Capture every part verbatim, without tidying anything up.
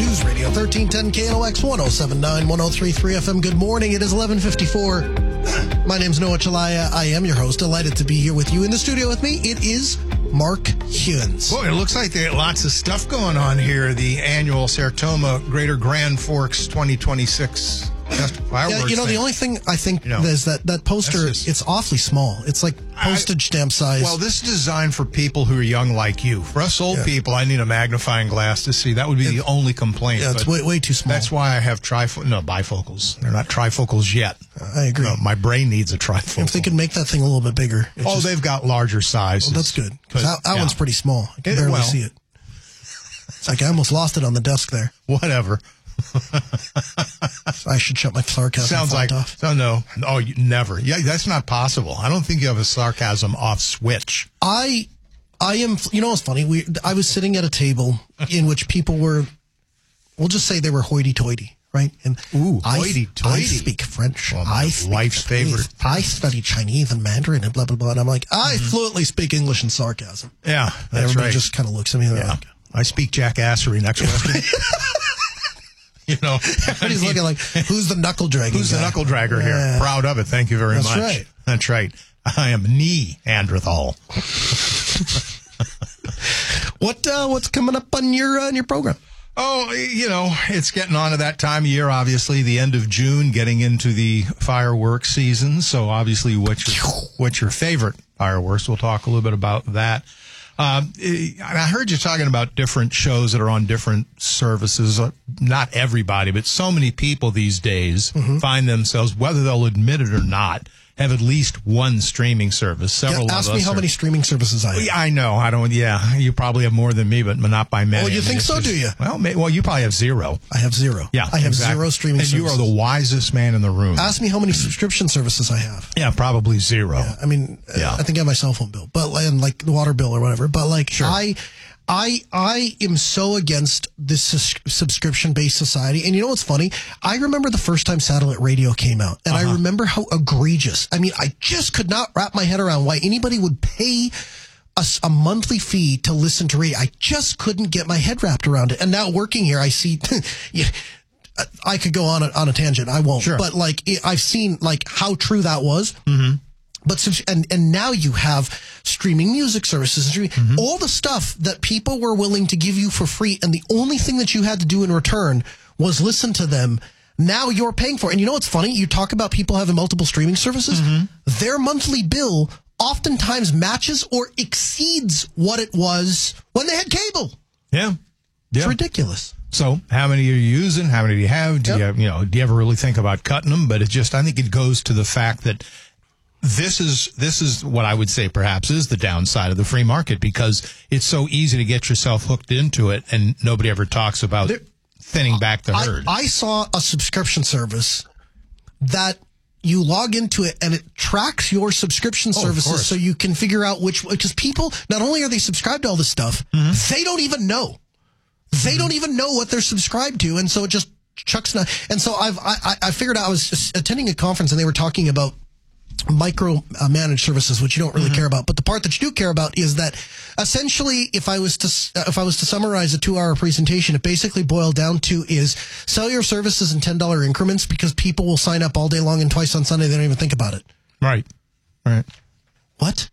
News Radio thirteen ten K N O X one oh seven point nine, one oh three point three F M. Good morning. It is eleven fifty-four. My name's Noah Chalaya. I am your host. Delighted to be here with you. In the studio with me, it is Mark Hewins. Boy, it looks like they got lots of stuff going on here. The annual Sertoma Greater Grand Forks twenty twenty-six fireworks. Yeah, you know, thing. the only thing I think You know, is that that poster, just- it's awfully small. It's like postage stamp size. Well, this is designed for people who are young like you. For us old Yeah. people, I need a magnifying glass to see. That would be the only complaint. yeah, it's but way, way too small. That's why I have trifocals. No, bifocals. They're not trifocals yet. I agree. No, my brain needs a trifocal. If they could make that thing a little bit bigger. it's oh, just- they've got larger sizes. well, that's good. 'Cause But, that that yeah. one's pretty small. I can It- barely well- see it. It's like I almost lost it on the desk there. Whatever. I should shut my sarcasm Sounds font like off. no, no, oh, you, never. Yeah, that's not possible. I don't think you have a sarcasm off switch. I, I am. You know what's funny? We I was sitting at a table in which people were, we'll just say they were hoity-toity, right? And Ooh, I, hoity-toity. I speak French. Well, my I speak wife's Japanese. favorite. I study Chinese and Mandarin and blah blah blah. And I'm like, I fluently speak English and sarcasm. Yeah, And that's everybody right. just kind of looks at me. They're yeah. like, I speak jackassery next question. You know, everybody's looking like, who's the knuckle dragging? who's the guy? knuckle dragger Yeah. here? Proud of it. Thank you very That's much. right. That's right. I am Neanderthal. What uh, what's coming up on your uh, on your program? Oh, you know, it's getting on to that time of year, obviously, the end of June, getting into the fireworks season. So obviously, what's your, what's your favorite fireworks? We'll talk a little bit about that. Um, I heard you talking about different shows that are on different services. Uh, Not everybody, but so many people these days Mm-hmm. find themselves, whether they'll admit it or not, have at least one streaming service. Several Yeah, of ask us me how are- many streaming services I have. Yeah, I know. I don't. Yeah, you probably have more than me, but not by many. Oh, you I mean, think it's so, just- do you? Well, may, well, you probably have zero. I have zero. Yeah, I have exactly. zero streaming and services. you are the wisest man in the room. Ask me how many subscription services I have. yeah, probably zero. Yeah, I mean, Yeah. I think I have my cell phone bill, but and like the water bill or whatever. But like, Sure. I, I, I am so against this sus- subscription-based society. And you know what's funny? I remember the first time satellite radio came out, and Uh-huh. I remember how egregious. I mean, I just could not wrap my head around why anybody would pay a, s- a monthly fee to listen to radio. I just couldn't get my head wrapped around it. And now working here, I see. yeah, I could go on a, on a tangent. I won't. Sure. But like, it, I've seen like how true that was. Mm-hmm. But subs- and and now you have streaming music services, streaming, Mm-hmm. all the stuff that people were willing to give you for free, and the only thing that you had to do in return was listen to them. Now you're paying for it. And you know what's funny? You talk about people having multiple streaming services. Mm-hmm. Their monthly bill oftentimes matches or exceeds what it was when they had cable. Yeah, It's yeah. ridiculous. So, how many are you using? How many do you have? Do Yep. you have, you know? Do you ever really think about cutting them? But it just, I think it goes to the fact that this is this is what I would say perhaps is the downside of the free market, because it's so easy to get yourself hooked into it, and nobody ever talks about There- thinning back the I, herd. I saw a subscription service that you log into it and it tracks your subscription Oh, of services course. so you can figure out which, because people, not only are they subscribed to all this stuff, Mm-hmm. they don't even know. They don't even know what they're subscribed to. And so it just chucks. Not, and so I've, I, I figured out, I was just attending a conference and they were talking about micro uh, managed services, which you don't really care about. But the part that you do care about is that essentially, if I was to uh, if I was to summarize a two hour presentation, it basically boiled down to is sell your services in ten dollar increments, because people will sign up all day long and twice on Sunday. They don't even think about it. right, right. What?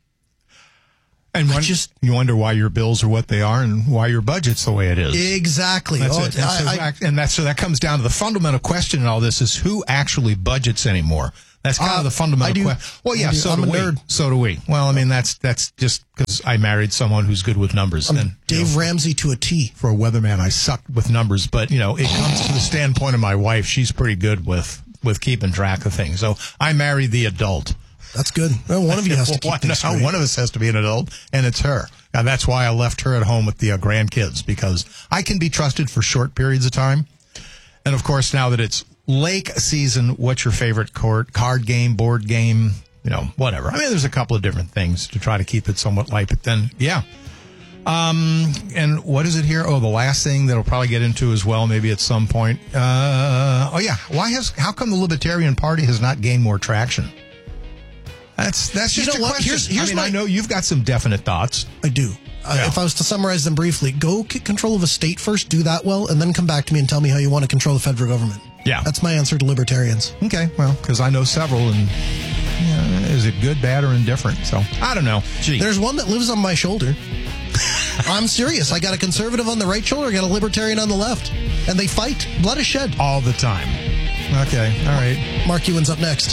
And I one, just- you wonder why your bills are what they are and why your budget's the way it is. Exactly. That's Oh, it. And, I- so, I- act- and that's so that comes down to the fundamental question in all this is who actually budgets anymore. That's kind Uh, of the fundamental I do. question. Well, yeah, I do. so I'm do a we. nerd. So do we. Well, I mean, that's that's just because I married someone who's good with numbers. I'm and you Dave know, Ramsey to a T. for a weatherman, I suck with numbers. But you know, it comes to the standpoint of my wife. She's pretty good with with keeping track of things. So I married the adult. That's good. Well, one of you has to Well, keep one, things straight. one of us has to be an adult, and it's her. And that's why I left her at home with the uh, grandkids, because I can be trusted for short periods of time. And, of course, now that it's lake season, what's your favorite court, card game, board game, you know, whatever. I mean, there's a couple of different things to try to keep it somewhat light. But then, yeah. Um, and what is it here? Oh, the last thing that I'll probably get into as well, maybe at some point. Uh, oh, yeah. Why has, how come the Libertarian Party has not gained more traction? That's that's You just know a what? question. Here's- here's I mean, my- I know you've got some definite thoughts. I do. Uh, Yeah. If I was to summarize them briefly, go get control of a state first, do that well, and then come back to me and tell me how you want to control the federal government. Yeah. That's my answer to libertarians. Okay, well, because I know several, and yeah, is it good, bad, or indifferent? So, I don't know. Gee. There's one that lives on my shoulder. I'm serious. I got a conservative on the right shoulder, I got a libertarian on the left. And they fight. Blood is shed. All the time. Okay, all right. Mark Ewan's up next.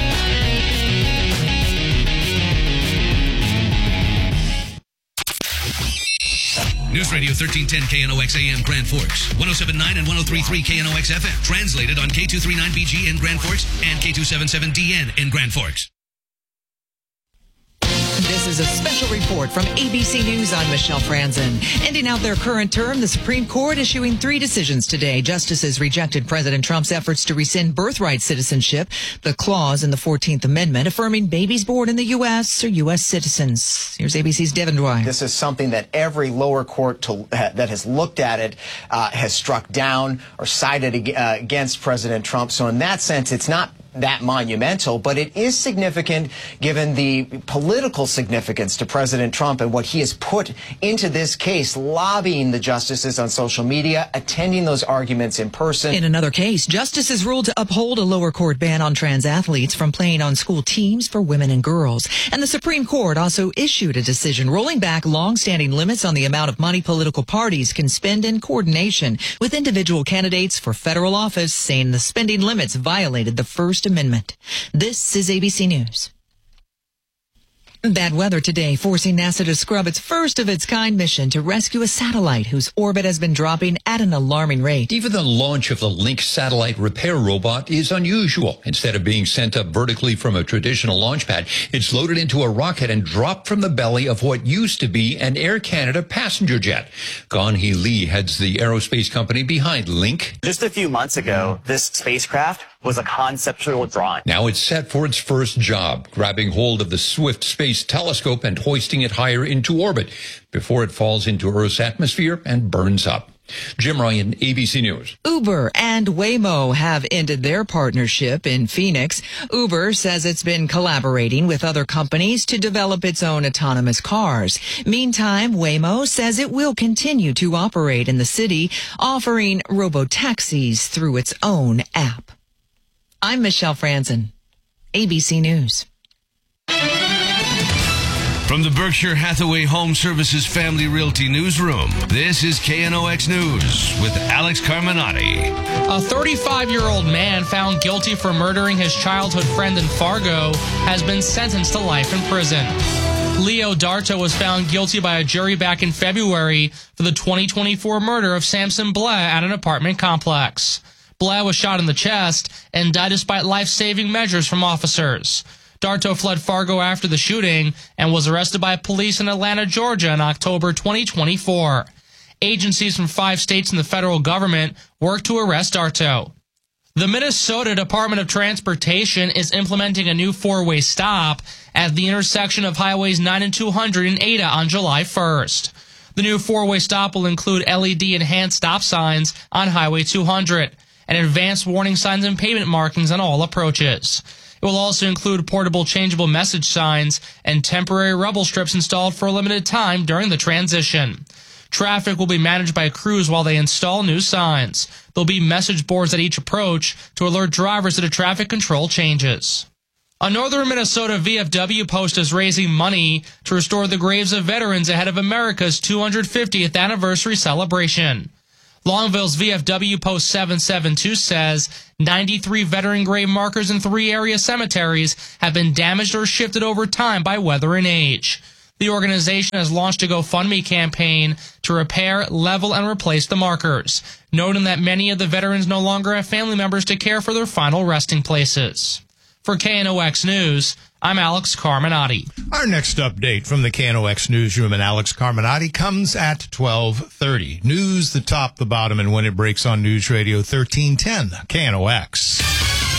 News Radio thirteen ten K N O X A M Grand Forks, one oh seven point nine and one oh three point three K N O X F M. Translated on K two thirty-nine B G in Grand Forks and K two seventy-seven D N in Grand Forks. This is a special report from A B C News. I'm Michelle Franzen. Ending out their current term, the Supreme Court issuing three decisions today. Justices rejected President Trump's efforts to rescind birthright citizenship, the clause in the fourteenth Amendment affirming babies born in the U S are U S citizens. Here's A B C's Devin Dwyer. This is something that every lower court to, uh, that has looked at it uh, has struck down or sided ag- uh, against President Trump. So in that sense, it's not that monumental, but it is significant given the political significance to President Trump and what he has put into this case, lobbying the justices on social media, attending those arguments in person. In another case, justices ruled to uphold a lower court ban on trans athletes from playing on school teams for women and girls. And the Supreme Court also issued a decision rolling back long-standing limits on the amount of money political parties can spend in coordination with individual candidates for federal office, saying the spending limits violated the First Amendment. This is A B C News. Bad weather today, forcing NASA to scrub its first of its kind mission to rescue a satellite whose orbit has been dropping at an alarming rate. Even the launch of the Link satellite repair robot is unusual. Instead of being sent up vertically from a traditional launch pad, it's loaded into a rocket and dropped from the belly of what used to be an Air Canada passenger jet. Gan-hee Lee heads the aerospace company behind Link. Just a few months ago, this spacecraft was a conceptual drawing. Now it's set for its first job, grabbing hold of the Swift Space Telescope and hoisting it higher into orbit before it falls into Earth's atmosphere and burns up. Jim Ryan, A B C News. Uber and Waymo have ended their partnership in Phoenix. Uber says it's been collaborating with other companies to develop its own autonomous cars. Meantime, Waymo says it will continue to operate in the city, offering robo-taxis through its own app. I'm Michelle Franzen, A B C News. From the Berkshire Hathaway Home Services Family Realty Newsroom, this is K N O X News with Alex Carminati. A thirty-five-year-old man found guilty for murdering his childhood friend in Fargo has been sentenced to life in prison. Leo Darto was found guilty by a jury back in February for the twenty twenty-four murder of Samson Blais at an apartment complex. Blais was shot in the chest and died despite life-saving measures from officers. Darto fled Fargo after the shooting and was arrested by police in Atlanta, Georgia in October twenty twenty-four. Agencies from five states and the federal government worked to arrest Darto. The Minnesota Department of Transportation is implementing a new four-way stop at the intersection of Highways nine and two hundred in Ada on July first. The new four-way stop will include L E D enhanced stop signs on Highway two hundred and advanced warning signs and pavement markings on all approaches. It will also include portable changeable message signs and temporary rubble strips installed for a limited time during the transition. Traffic will be managed by crews while they install new signs. There'll be message boards at each approach to alert drivers to the traffic control changes. A northern Minnesota V F W post is raising money to restore the graves of veterans ahead of America's two hundred fiftieth anniversary celebration. Longville's V F W Post seven seven two says ninety-three veteran grave markers in three area cemeteries have been damaged or shifted over time by weather and age. The organization has launched a GoFundMe campaign to repair, level, and replace the markers, noting that many of the veterans no longer have family members to care for their final resting places. For K N O X News, I'm Alex Carminati. Our next update from the K N O X Newsroom and Alex Carminati comes at twelve thirty. News, the top, the bottom, and when it breaks on News Radio thirteen ten, K N O X.